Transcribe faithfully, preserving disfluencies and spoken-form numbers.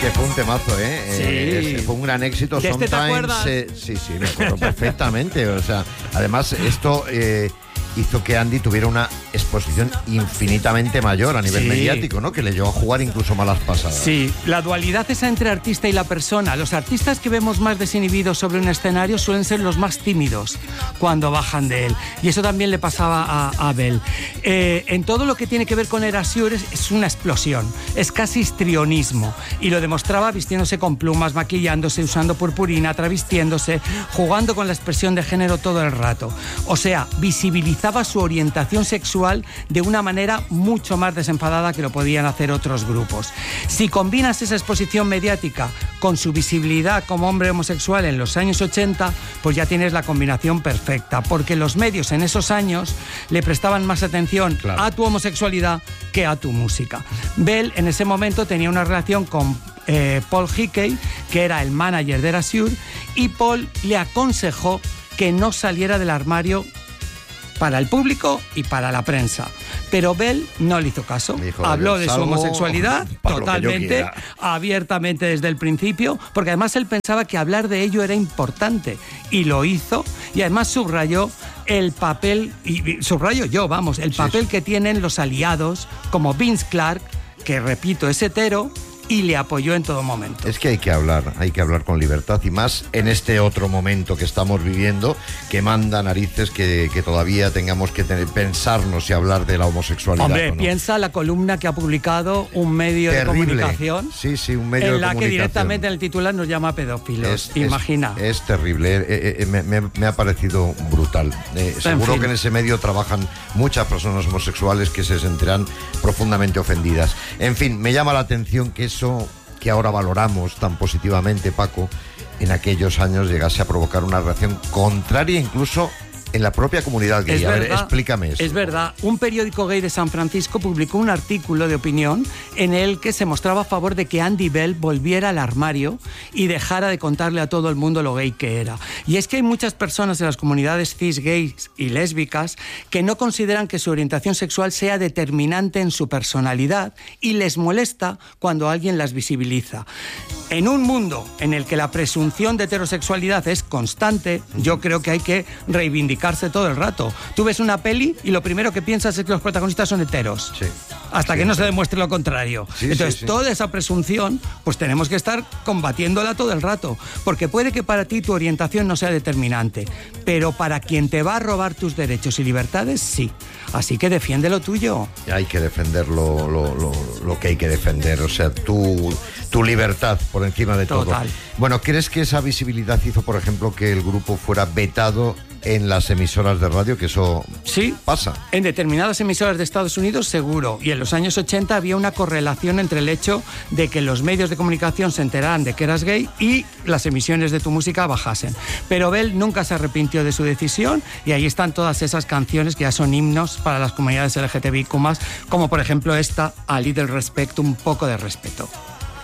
Que fue un temazo, ¿eh? Sí. Eh, fue un gran éxito. ¿De este te Sometimes, acuerdas? eh, sí, sí, me acuerdo perfectamente. O sea, además, esto eh, hizo que Andy tuviera una exposición infinitamente mayor a nivel Sí. mediático, ¿no? Que le llevó a jugar incluso malas pasadas. Sí, la dualidad esa entre artista y la persona. Los artistas que vemos más desinhibidos sobre un escenario suelen ser los más tímidos cuando bajan de él. Y eso también le pasaba a Abel. Eh, en todo lo que tiene que ver con Erasure es, es una explosión. Es casi histrionismo. Y lo demostraba vistiéndose con plumas, maquillándose, usando purpurina, travestiéndose, jugando con la expresión de género todo el rato. O sea, visibilizaba su orientación sexual de una manera mucho más desenfadada que lo podían hacer otros grupos. Si combinas esa exposición mediática con su visibilidad como hombre homosexual en los años ochenta, pues ya tienes la combinación perfecta, porque los medios en esos años le prestaban más atención Claro. a tu homosexualidad que a tu música. Bell en ese momento tenía una relación con eh, Paul Hickey, que era el manager de Erasure, y Paul le aconsejó que no saliera del armario para el público y para la prensa. Pero Bell no le hizo caso. Dijo, Habló yo de su salgo homosexualidad para lo que yo totalmente, quiera. abiertamente desde el principio, porque además él pensaba que hablar de ello era importante y lo hizo, y además subrayó el papel, y y subrayo yo, vamos, el Sí, papel sí. que tienen los aliados como Vince Clarke, que repito, es hetero, y le apoyó en todo momento. Es que hay que hablar, hay que hablar con libertad, y más en este otro momento que estamos viviendo, que manda narices que, que todavía tengamos que tener, pensarnos y hablar de la homosexualidad. Hombre, ¿o no? piensa la columna que ha publicado un medio Terrible. de comunicación, Sí, sí, un medio en de la que comunicación. directamente en el titular nos llama pedófilos. Imagina. Es, es terrible, eh, eh, eh, me, me- me ha parecido brutal. Eh, seguro fin. que en ese medio trabajan muchas personas homosexuales que se sentirán profundamente ofendidas. En fin, me llama la atención que eso que ahora valoramos tan positivamente, Paco, en aquellos años llegase a provocar una reacción contraria incluso en la propia comunidad gay. Es A ver, verdad, explícame eso. Es verdad. Un periódico gay de San Francisco publicó un artículo de opinión en el que se mostraba a favor de que Andy Bell volviera al armario y dejara de contarle a todo el mundo lo gay que era. Y es que hay muchas personas en las comunidades cis, gays y lésbicas que no consideran que su orientación sexual sea determinante en su personalidad y les molesta cuando alguien las visibiliza. En un mundo en el que la presunción de heterosexualidad es constante, yo creo que hay que reivindicarse todo el rato. Tú ves una peli y lo primero que piensas es que los protagonistas son heteros. Sí. Hasta Sí, que no se sí. demuestre lo contrario. Sí, Entonces, sí, sí. toda esa presunción, pues tenemos que estar combatiéndola todo el rato. Porque puede que para ti tu orientación no sea determinante, pero para quien te va a robar tus derechos y libertades, sí. Así que defiende lo tuyo. Hay que defender lo, lo- lo- lo que hay que defender, o sea, tu, tu libertad por encima de Total. todo. Bueno, ¿crees que esa visibilidad hizo, por ejemplo, que el grupo fuera vetado en las emisoras de radio? Que eso Sí. pasa. En determinadas emisoras de Estados Unidos, seguro. Y en los años ochenta había una correlación entre el hecho de que los medios de comunicación se enteraran de que eras gay y las emisiones de tu música bajasen. Pero Bell nunca se arrepintió de su decisión y ahí están todas esas canciones que ya son himnos para las comunidades L G T B I Q más, como por ejemplo esta, A Little Respect, un poco de respeto.